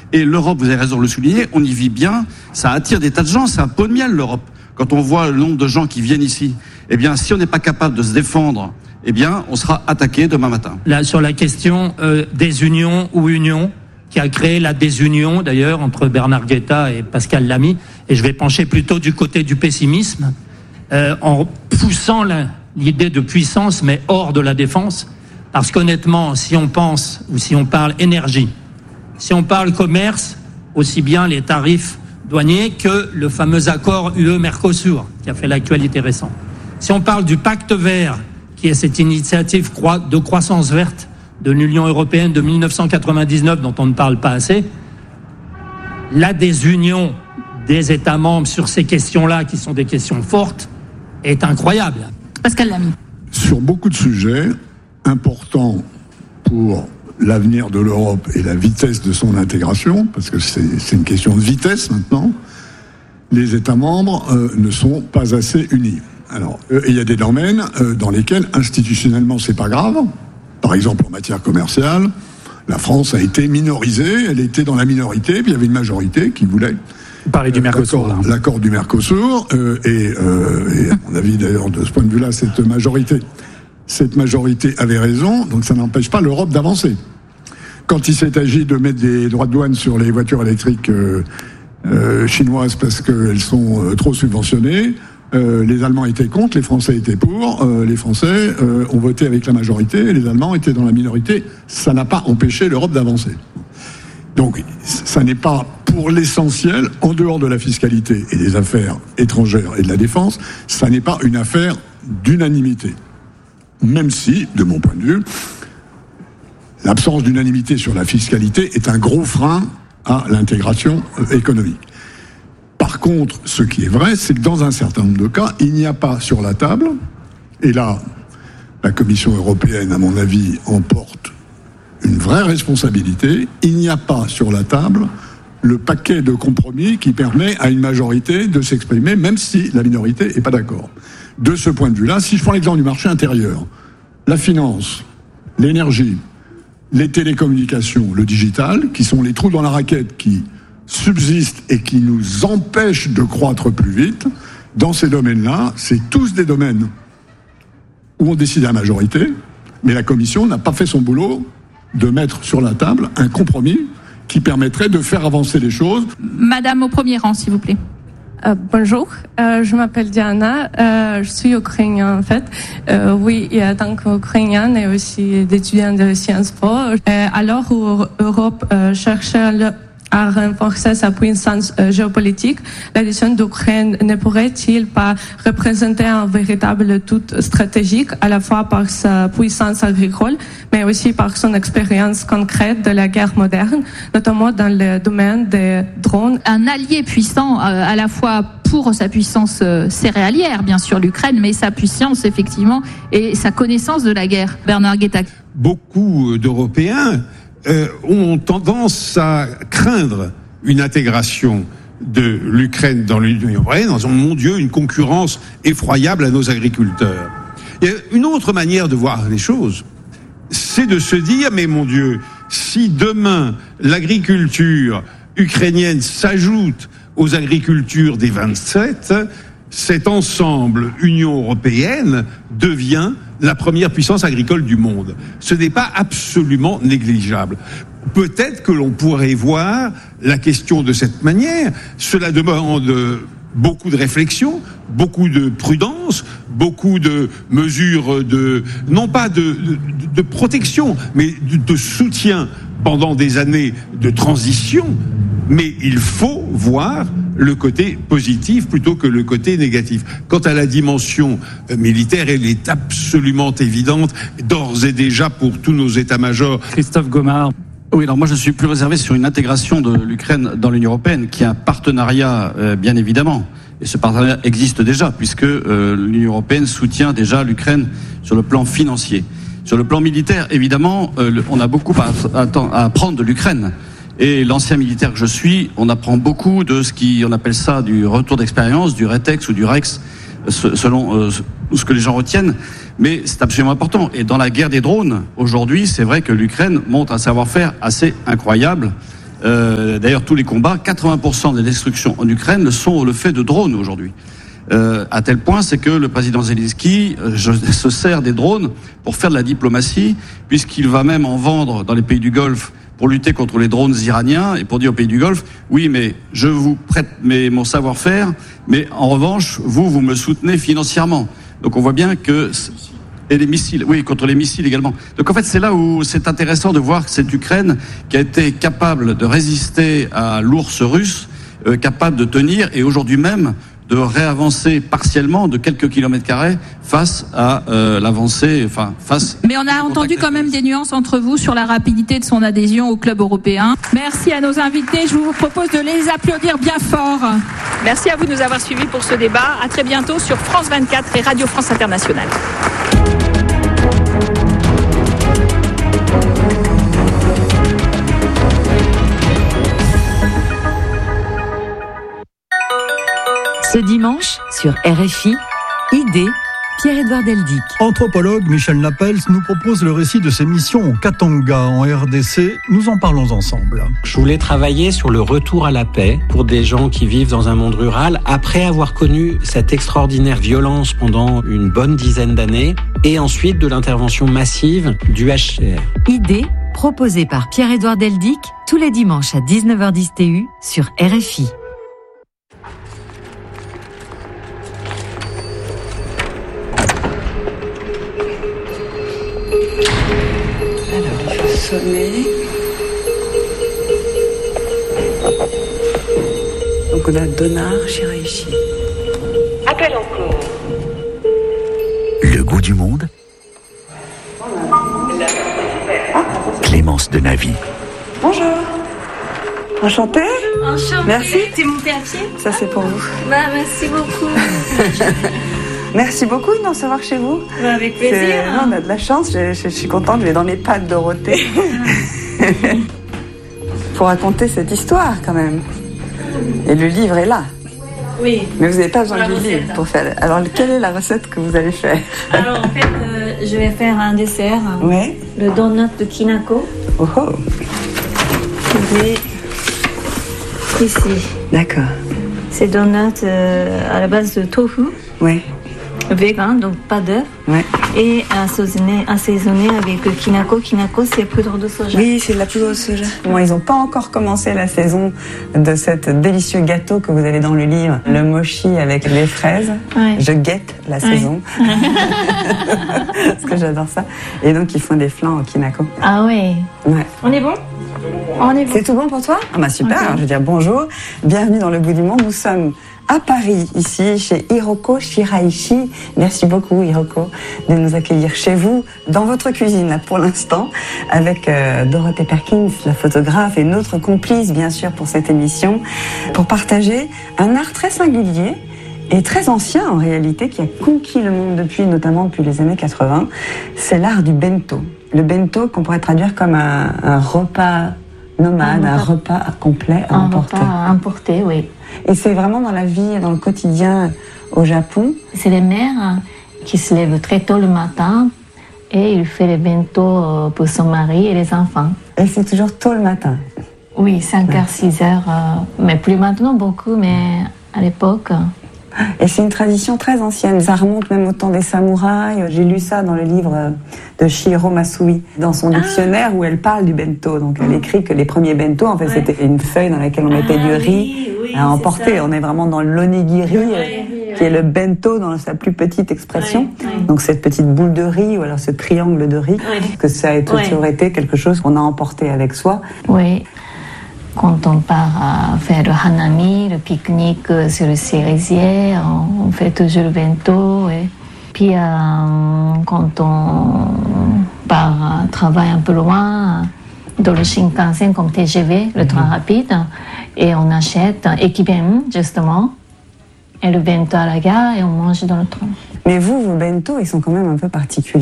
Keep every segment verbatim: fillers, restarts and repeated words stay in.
Et l'Europe, vous avez raison de le souligner, on y vit bien, ça attire des tas de gens, c'est un pot de miel l'Europe. Quand on voit le nombre de gens qui viennent ici, eh bien, si on n'est pas capable de se défendre, eh bien, on sera attaqué demain matin. Là, sur la question euh, des unions ou unions, qui a créé la désunion, d'ailleurs, entre Bernard Guetta et Pascal Lamy, et je vais pencher plutôt du côté du pessimisme, euh, en poussant la, l'idée de puissance, mais hors de la défense, parce qu'honnêtement, si on pense, ou si on parle énergie, si on parle commerce, aussi bien les tarifs douaniers que le fameux accord U E-Mercosur, qui a fait l'actualité récente. Si on parle du pacte vert, qui est cette initiative de croissance verte de l'Union européenne de mille neuf cent quatre-vingt-dix-neuf, dont on ne parle pas assez, la désunion des États membres sur ces questions-là, qui sont des questions fortes, est incroyable. Pascal Lamy. Sur beaucoup de sujets importants pour l'avenir de l'Europe et la vitesse de son intégration, parce que c'est, c'est une question de vitesse maintenant, les États membres euh, ne sont pas assez unis. Alors, euh, il y a des domaines euh, dans lesquels institutionnellement c'est pas grave. Par exemple, en matière commerciale, la France a été minorisée, elle était dans la minorité, puis il y avait une majorité qui voulait. Vous parlez du Mercosur, l'accord, là. l'accord du Mercosur, euh, et, euh, et à mon avis d'ailleurs de ce point de vue-là, cette majorité, cette majorité avait raison, donc ça n'empêche pas l'Europe d'avancer. Quand il s'est agi de mettre des droits de douane sur les voitures électriques euh, euh, chinoises parce qu'elles sont euh, trop subventionnées, euh, les Allemands étaient contre, les Français étaient pour, euh, les Français euh, ont voté avec la majorité, les Allemands étaient dans la minorité, ça n'a pas empêché l'Europe d'avancer. Donc ça n'est pas pour l'essentiel, en dehors de la fiscalité et des affaires étrangères et de la défense, ça n'est pas une affaire d'unanimité. Même si, de mon point de vue, l'absence d'unanimité sur la fiscalité est un gros frein à l'intégration économique. Par contre, ce qui est vrai, c'est que dans un certain nombre de cas, il n'y a pas sur la table, et là, la Commission européenne, à mon avis, emporte une vraie responsabilité, il n'y a pas sur la table le paquet de compromis qui permet à une majorité de s'exprimer, même si la minorité n'est pas d'accord. De ce point de vue-là, si je prends l'exemple du marché intérieur, la finance, l'énergie, les télécommunications, le digital, qui sont les trous dans la raquette qui subsistent et qui nous empêchent de croître plus vite, dans ces domaines-là, c'est tous des domaines où on décide à la majorité, mais la Commission n'a pas fait son boulot de mettre sur la table un compromis qui permettrait de faire avancer les choses. Madame au premier rang, s'il vous plaît. Euh, bonjour, euh, je m'appelle Diana, euh, je suis ukrainienne en fait. Euh, oui, et en tant qu'ukrainienne et aussi étudiante de Sciences Po, euh, alors où l'Europe euh, cherchait le à renforcer sa puissance euh, géopolitique, l'adhésion d'Ukraine ne pourrait-il pas représenter un véritable atout stratégique, à la fois par sa puissance agricole, mais aussi par son expérience concrète de la guerre moderne, notamment dans le domaine des drones. Un allié puissant, euh, à la fois pour sa puissance euh, céréalière, bien sûr, l'Ukraine, mais sa puissance, effectivement, et sa connaissance de la guerre. Bernard Guetta. Beaucoup d'Européens Euh, ont tendance à craindre une intégration de l'Ukraine dans l'Union européenne en disant, mon Dieu, une concurrence effroyable à nos agriculteurs. Il y a une autre manière de voir les choses, c'est de se dire, mais mon Dieu, si demain l'agriculture ukrainienne s'ajoute aux agricultures des vingt-sept, cet ensemble Union européenne devient la première puissance agricole du monde. Ce n'est pas absolument négligeable. Peut-être que l'on pourrait voir la question de cette manière. Cela demande beaucoup de réflexion, beaucoup de prudence, beaucoup de mesures de, non pas de, de, de protection, mais de, de soutien pendant des années de transition. Mais il faut voir le côté positif plutôt que le côté négatif. Quant à la dimension militaire, elle est absolument évidente, d'ores et déjà pour tous nos états-majors. Christophe Gomard. Oui, alors moi je suis plus réservé sur une intégration de l'Ukraine dans l'Union européenne, qui est un partenariat, euh, bien évidemment. Et ce partenariat existe déjà, puisque euh, l'Union européenne soutient déjà l'Ukraine sur le plan financier. Sur le plan militaire, évidemment, euh, le, on a beaucoup à, à, à apprendre de l'Ukraine. Et l'ancien militaire que je suis, on apprend beaucoup de ce qui, on appelle ça du retour d'expérience, du Retex ou du Rex, selon euh, ce que les gens retiennent. Mais c'est absolument important. Et dans la guerre des drones, aujourd'hui, c'est vrai que l'Ukraine montre un savoir-faire assez incroyable. Euh, d'ailleurs, tous les combats, quatre-vingts pour cent des destructions en Ukraine sont le fait de drones aujourd'hui. Euh, à tel point, c'est que le président Zelensky euh, je, se sert des drones pour faire de la diplomatie, puisqu'il va même en vendre dans les pays du Golfe pour lutter contre les drones iraniens et pour dire aux pays du Golfe, oui, mais je vous prête mes, mon savoir-faire, mais en revanche, vous, vous me soutenez financièrement. Donc on voit bien que... Et les missiles, oui, contre les missiles également. Donc en fait, c'est là où c'est intéressant de voir que cette Ukraine, qui a été capable de résister à l'ours russe, euh, capable de tenir, et aujourd'hui même, de réavancer partiellement de quelques kilomètres carrés face à euh, l'avancée, enfin face. Mais on a entendu quand même des nuances entre vous sur la rapidité de son adhésion au club européen. Merci à nos invités. Je vous propose de les applaudir bien fort. Merci à vous de nous avoir suivis pour ce débat. À très bientôt sur France vingt-quatre et Radio France Internationale. Ce dimanche, sur R F I, Idée, Pierre-Édouard Deldic. Anthropologue Michel Napels nous propose le récit de ses missions au Katanga, en R D C. Nous en parlons ensemble. Je voulais travailler sur le retour à la paix pour des gens qui vivent dans un monde rural après avoir connu cette extraordinaire violence pendant une bonne dizaine d'années et ensuite de l'intervention massive du H C R. Idée, proposée par Pierre-Édouard Deldic, tous les dimanches à dix-neuf heures dix T U sur R F I. Sonner. Donc on a Donar Shiraishi. Appel en cours. Le goût du monde. Clémence de Navy. Bonjour. Enchantée. Enchantée. Merci. T'es montée à pied? Ça c'est pour vous. Bah merci beaucoup. Merci beaucoup de nous recevoir chez vous. Bah, avec plaisir. Non, on a de la chance, je, je, je suis contente, je vais dans les pas de Dorothée. Pour raconter cette histoire quand même. Et le livre est là. Oui. Mais vous n'avez pas besoin pour du livre pour faire. Alors quelle est la recette que vous allez faire? Alors en fait, euh, je vais faire un dessert. Ouais. Le donut de Kinako. Oh oh. Je vais ici. D'accord. C'est donut euh, à la base de tofu. Ouais. Vegan, donc pas d'œuf. Ouais. Et assaisonné, assaisonné avec le kinako. Kinako, c'est poudre de soja. Oui, c'est de la poudre de soja. Bon, ils n'ont pas encore commencé la saison de cet délicieux gâteau que vous avez dans le livre, le mochi avec les fraises. Ouais. Je guette la ouais. saison. Parce que j'adore ça. Et donc, ils font des flancs au kinako. Ah ouais. Ouais. On est bon? On est bon. C'est tout bon pour toi? Ah bah super, okay. Je veux dire bonjour. Bienvenue dans le bout du monde. Nous sommes à Paris, ici, chez Hiroko Shiraishi. Merci beaucoup, Hiroko, de nous accueillir chez vous, dans votre cuisine, là, pour l'instant, avec euh, Dorothée Perkins, la photographe, et notre complice, bien sûr, pour cette émission, pour partager un art très singulier et très ancien, en réalité, qui a conquis le monde depuis, notamment depuis les années quatre-vingts. C'est l'art du bento. Le bento, qu'on pourrait traduire comme un, un repas nomade, un repas, un repas complet à un emporter. Un repas emporté, oui. Et c'est vraiment dans la vie, dans le quotidien au Japon. C'est les mères qui se lèvent très tôt le matin et il fait les bento pour son mari et les enfants. Et c'est toujours tôt le matin? Oui, cinq heures, six heures, mais plus maintenant beaucoup, mais à l'époque... Et c'est une tradition très ancienne, ça remonte même au temps des samouraïs. J'ai lu ça dans le livre de Shihiro Masui, dans son dictionnaire, ah. où elle parle du bento. Donc elle écrit que les premiers bento, en fait, ouais. c'était une feuille dans laquelle on mettait ah, du riz oui, oui, à emporter. On est vraiment dans l'onigiri, ouais, ouais, qui est le bento dans sa plus petite expression. Ouais, ouais. Donc cette petite boule de riz, ou alors ce triangle de riz, ouais. que ça a toujours ouais. été quelque chose qu'on a emporté avec soi. Oui. Quand on part faire le hanami, le pique-nique sur le cerisier, on fait toujours le bento. Et puis euh, quand on part travailler un peu loin, dans le Shinkansen comme T G V, le train rapide, et on achète Ekiben justement, et le bento à la gare, et on mange dans le train. Mais vous, vos bento, ils sont quand même un peu particuliers.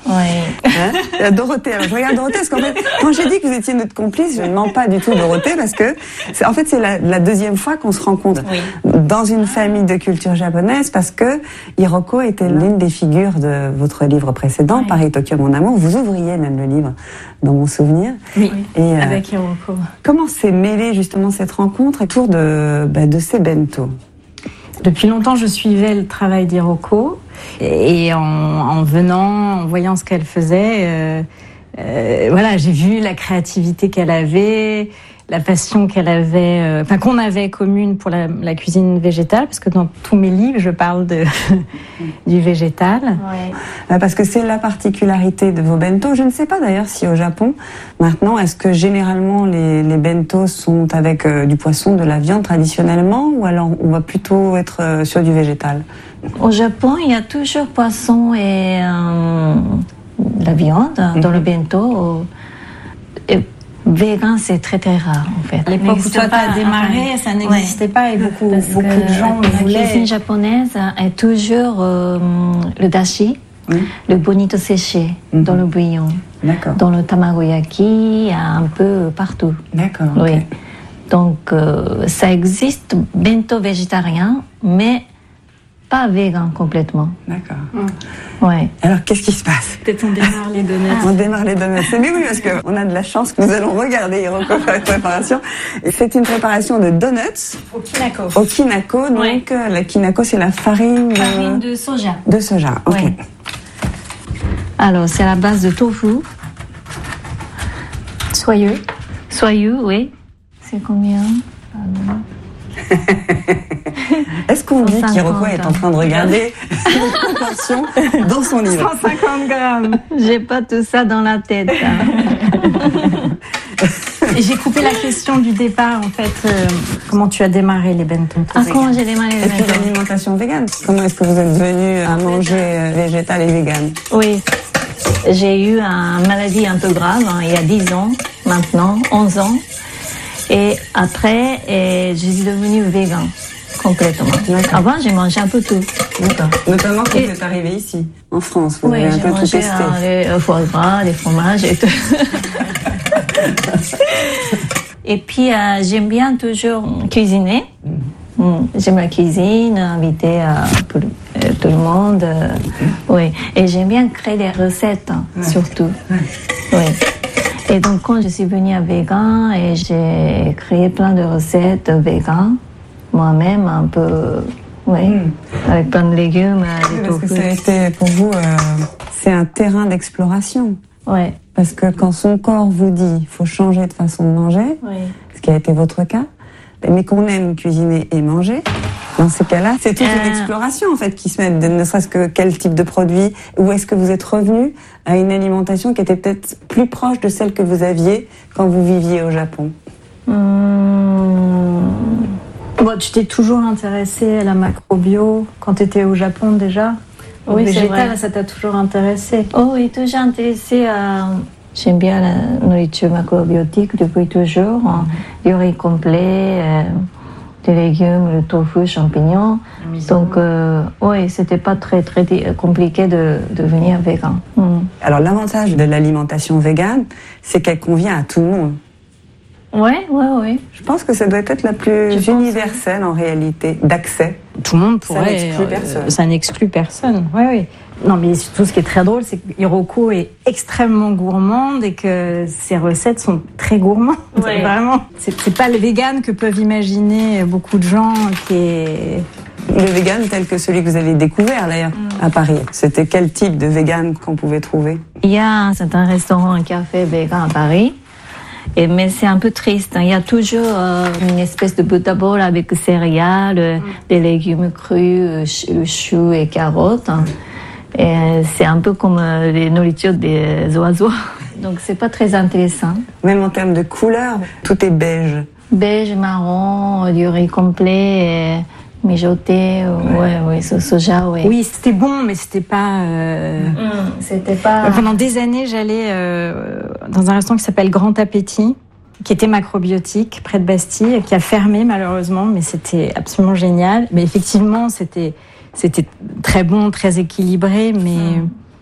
Oui. Hein Dorothée, alors je regarde Dorothée parce qu'en fait, quand j'ai dit que vous étiez notre complice, je ne mens pas du tout Dorothée parce que, c'est, en fait, c'est la, la deuxième fois qu'on se rencontre oui. dans une famille de culture japonaise parce que Hiroko était l'une des figures de votre livre précédent, oui. Paris-Tokyo, mon amour. Vous ouvriez même le livre, dans mon souvenir. Oui, et, euh, avec Hiroko. Comment s'est mêlée justement cette rencontre autour de, bah, de ces bento? Depuis longtemps, je suivais le travail d'Hiroko et en, en venant, en voyant ce qu'elle faisait, euh, euh, voilà, j'ai vu la créativité qu'elle avait, la passion qu'elle avait, euh, enfin qu'on avait commune pour la, la cuisine végétale, parce que dans tous mes livres, je parle de du végétal. Ouais. Parce que c'est la particularité de vos bento. Je ne sais pas d'ailleurs si au Japon, maintenant, est-ce que généralement les, les bentos sont avec euh, du poisson, de la viande traditionnellement, ou alors on va plutôt être euh, sur du végétal? Au Japon, il y a toujours poisson et euh, la viande mm-hmm. dans le bento. Et végan, c'est très très rare en fait. À l'époque où toi t'as démarré, ça n'existait ouais. pas et beaucoup, beaucoup de gens voulaient. La cuisine japonaise est toujours euh, le dashi, mmh. le bonito séché mmh. dans le bouillon, d'accord. dans le tamagoyaki, un peu partout. D'accord. Oui. Okay. Donc euh, ça existe bento végétarien, mais pas vegan complètement. D'accord. Mmh. Ouais. Alors, qu'est-ce qui se passe? Peut-être on démarre les donuts. On démarre les donuts. Mais oui, parce qu'on a de la chance que nous allons regarder Hiroko faire la préparation. Et c'est une préparation de donuts. Au kinako. Au kinako. Donc, ouais. euh, la kinako, c'est la farine... Farine de soja. De soja, ok. Ouais. Alors, c'est à la base de tofu. Soyeux. Soyeux, oui. C'est combien? Alors... Est-ce qu'on dit qu'Hiroko est en train de regarder les proportions dans son livre? cent cinquante grammes. J'ai pas tout ça dans la tête. Et j'ai coupé la question du départ, en fait. Euh, comment tu as démarré les bento? Ah, comment j'ai démarré les bento? Et puis l'alimentation végane. Comment est-ce que vous êtes venu à manger végétal et végane? Oui. J'ai eu une maladie un peu grave, hein, il y a dix ans, maintenant, onze ans. Et après, et je suis devenue végane, complètement. Avant, j'ai mangé un peu tout. D'accord. Notamment quand et... vous êtes arrivée ici, en France, vous oui, avez un peu tout testé. Oui, j'ai mangé les foie gras, les fromages et tout. Et puis, euh, j'aime bien toujours cuisiner. Mm. J'aime la cuisine, inviter euh, tout, euh, tout le monde. Euh, oui. Et j'aime bien créer des recettes, hein, ouais. surtout. Ouais. Oui. Et donc, quand je suis venue à Vegan, et j'ai créé plein de recettes vegan, moi-même, un peu, oui, mmh. avec plein de légumes. Oui, parce que ça a été, pour vous, euh, c'est un terrain d'exploration. Oui. Parce que quand son corps vous dit, il faut changer de façon de manger, oui. ce qui a été votre cas, mais qu'on aime cuisiner et manger, dans ces cas-là, c'est toute euh... une exploration en fait qui se met, ne serait-ce que quel type de produit, où est-ce que vous êtes revenu à une alimentation qui était peut-être plus proche de celle que vous aviez quand vous viviez au Japon. Mmh. Bon, tu t'es toujours intéressée à la macrobio quand tu étais au Japon déjà? Oui, végétal, ça t'a toujours intéressée? Oh oui, toujours intéressée à... J'aime bien la nourriture macrobiotique depuis toujours, du riz complet, euh, des légumes, le tofu, champignons. Donc, euh, oui, c'était pas très très compliqué de devenir végan. Mm. Alors, l'avantage de l'alimentation végane, c'est qu'elle convient à tout le monde. Oui, oui, oui. Je pense que ça doit être la plus Je universelle en réalité, d'accès. Tout le monde pourrait. Ça n'exclut euh, personne. Ça n'exclut personne, oui, oui. Non, mais surtout, ce qui est très drôle, c'est que Hiroko est extrêmement gourmande et que ses recettes sont très gourmandes. Ouais. Vraiment. C'est, c'est pas le vegan que peuvent imaginer beaucoup de gens qui est... Le vegan tel que celui que vous avez découvert d'ailleurs mm. à Paris. C'était quel type de vegan qu'on pouvait trouver? Il y a un certain restaurant, un café vegan à Paris. Et, mais c'est un peu triste. Hein. Il y a toujours euh, une espèce de butter bowl avec céréales, mm. des légumes crus, le chou et carottes. Hein. Et c'est un peu comme les nourritures des oiseaux. Donc c'est pas très intéressant. Même en termes de couleur, tout est beige. Beige, marron, du riz complet, mijoté, ouais, ouais, ouais so- soja, ouais. Oui, c'était bon, mais c'était pas... Euh... Mmh, c'était pas... Pendant des années, j'allais euh, dans un restaurant qui s'appelle Grand Appétit, qui était macrobiotique, près de Bastille, qui a fermé malheureusement, mais c'était absolument génial. Mais effectivement, c'était... C'était très bon, très équilibré, mais mmh.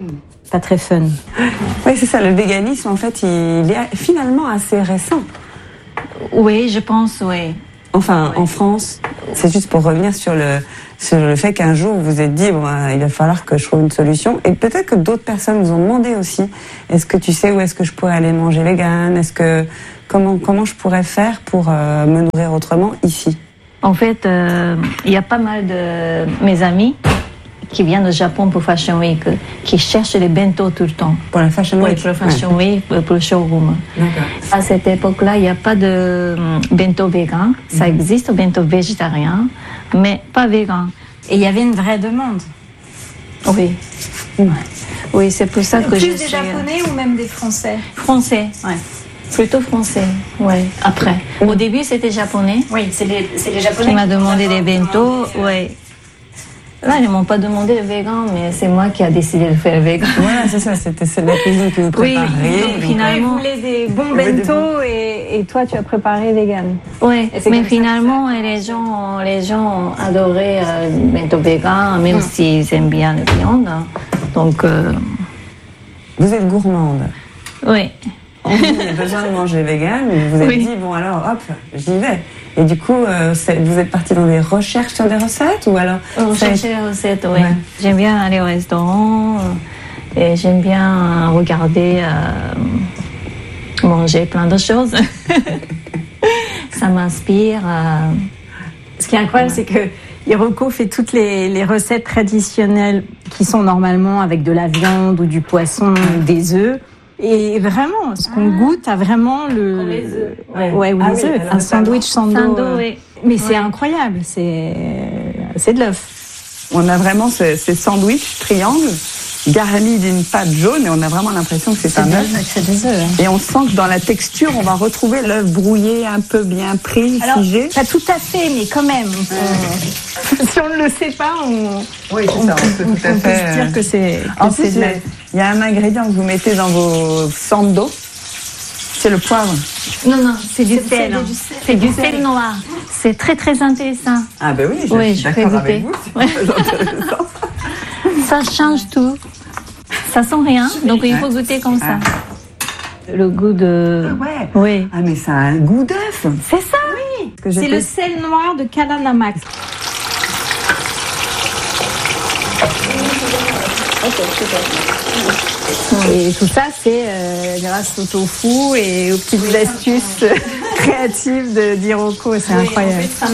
pas très fun. Oui, c'est ça. Le véganisme, en fait, il est finalement assez récent. Oui, je pense, oui. Enfin, en France, c'est juste pour revenir sur le, sur le fait qu'un jour vous vous êtes dit, bon, il va falloir que je trouve une solution. Et peut-être que d'autres personnes vous ont demandé aussi, est-ce que tu sais où est-ce que je pourrais aller manger vegan? Est-ce que, comment, comment je pourrais faire pour euh, me nourrir autrement ici? En fait, euh, il y a pas mal de mes amis qui viennent au Japon pour Fashion Week, qui cherchent les bento tout le temps. Pour la Fashion Week? Oui, pour la Fashion Week, ouais. Pour le showroom. D'accord. À cette époque-là, il n'y a pas de bento vegan. Ça Mm-hmm. existe, bento végétarien, mais pas vegan. Et il y avait une vraie demande. Oui. Ouais. Oui, c'est pour ça que Plus je des suis... Japonais ou même des Français? Français, ouais. Plutôt français, ouais. Après. Au début, c'était japonais. Oui, c'est les, c'est les Japonais. Qui m'a demandé des bento, ouais. Là, ils ne m'ont pas demandé le vegan, mais c'est moi qui a décidé de faire le vegan. Voilà, c'est ça, c'était c'est la cuisine que vous préparez. Oui, finalement. Vous voulez des bons bento et, et toi, tu as préparé vegan. Oui, Et c'est mais comme ça finalement, les gens, les gens ont adoré euh, le bento vegan, même Mm. s'ils aiment bien la viande. Donc, euh... Vous êtes gourmande. Oui. On dit, il y a besoin de manger vegan, mais vous vous êtes Oui. dit, bon alors, hop, j'y vais. Et du coup, euh, c'est- vous êtes parti dans des recherches sur des recettes ou alors On ça a cherche été- les recettes, oui. Ouais. J'aime bien aller au restaurant euh, et j'aime bien regarder, euh, manger plein de choses. Ça m'inspire. euh, Ce qui est incroyable, c'est que Hiroko fait toutes les, les recettes traditionnelles qui sont normalement avec de la viande ou du poisson ou des œufs. Et vraiment, ce qu'on goûte a vraiment le... les œufs. Ouais, ouais, ou Ah les oui, œufs. alors Un c'est sandwich sando. Sando, euh, oui. Mais c'est Ouais. incroyable, c'est c'est de l'œuf. On a vraiment ce- ces sandwichs triangles garnis d'une pâte jaune et on a vraiment l'impression que c'est un œuf. C'est des œufs. hein. Et on sent que dans la texture, on va retrouver l'œuf brouillé, un peu bien pris, Alors, figé. pas tout à fait, mais quand même. on- si on ne le sait pas, on, Oui, c'est on ça, peut, on peut on tout à peut fait, se dire euh, que c'est En que c'est plus, de il y la... a- il y a un ingrédient que vous mettez dans vos sando, c'est le poivre. Non, non, c'est du C'est- sel. c'est du sel. C'est du sel noir. C'est très, très intéressant. Ah ben oui, je Oui, suis je peux d'accord avec goûter. vous, c'est très intéressant. Ça change tout. Ça sent rien, donc il faut goûter comme ça. Le goût de... Ah ouais. Oui. Ah mais ça a un goût d'œuf. C'est ça, Oui, que j'ai c'est le fait- sel noir de Kalanamak. Et tout ça, c'est euh, grâce au tofu et aux petites astuces créatives de d'Hiroko. C'est incroyable.